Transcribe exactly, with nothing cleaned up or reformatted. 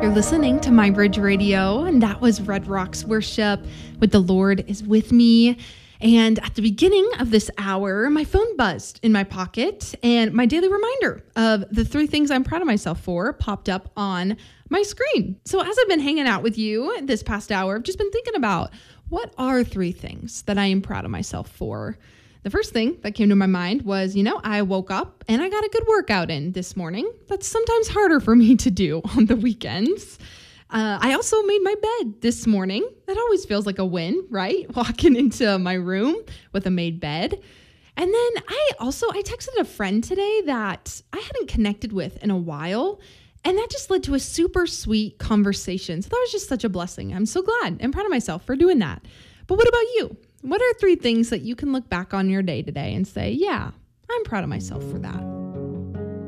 You're listening to My Bridge Radio, and that was Red Rocks Worship with The Lord is With Me. And at the beginning of this hour, my phone buzzed in my pocket, and my daily reminder of the three things I'm proud of myself for popped up on my screen. So as I've been hanging out with you this past hour, I've just been thinking about what are three things that I am proud of myself for. The first thing that came to my mind was, you know, I woke up and I got a good workout in this morning. That's sometimes harder for me to do on the weekends. Uh, I also made my bed this morning. That always feels like a win, right? Walking into my room with a made bed. And then I also, I texted a friend today that I hadn't connected with in a while. And that just led to a super sweet conversation. So that was just such a blessing. I'm so glad and proud of myself for doing that. But what about you? What are three things that you can look back on your day today and say, yeah, I'm proud of myself for that?